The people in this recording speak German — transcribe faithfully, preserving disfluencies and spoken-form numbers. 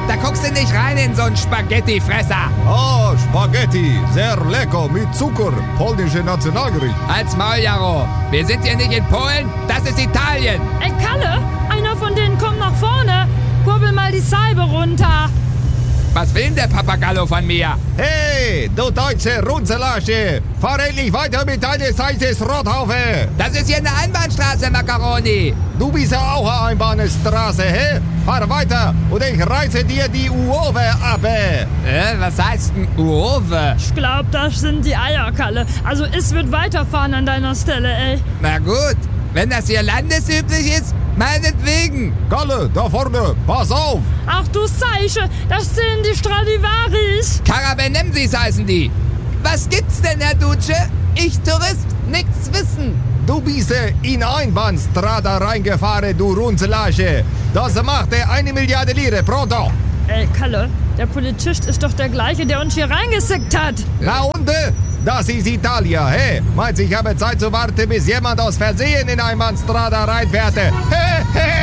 Da guckst du nicht rein in so einen Spaghettifresser. Oh, Spaghetti, sehr lecker, mit Zucker, polnische Nationalgericht. Als Maul, Jaro. Wir sind hier nicht in Polen, das ist Italien. Ey, Kalle, einer von denen kommt nach vorne. Kurbel mal die Salbe runter. Was will denn der Papagallo von mir? Hey, du deutsche Runzelage, fahr endlich weiter mit deiner Seite Rothaufe. Das ist hier eine Einbahnstraße, Macaroni. Du bist ja auch eine Einbahnstraße, hä? Fahr weiter und ich reiße dir die Uowe ab. Äh, was heißt ein Uowe? Ich glaub, das sind die Eier, Kalle. Also es wird weiterfahren an deiner Stelle, ey. Na gut, wenn das hier landesüblich ist, meinetwegen. Kalle, da vorne, pass auf. Ach du Seiche, das sind die Stradivaris. Karabenemsis heißen die. Was gibt's denn, Herr Duce? Ich Tourist, nichts wissen. Du bist in Einbahnstrada reingefahren, du Runzelage. Das macht eine Milliarde Lire, pronto. Ey, Kalle, der Polizist ist doch der gleiche, der uns hier reingesickt hat. Na und? Das ist Italia, hä? Meinst du, ich habe Zeit zu warten, bis jemand aus Versehen in Einbahnstrada reinfährt? Hä, hä?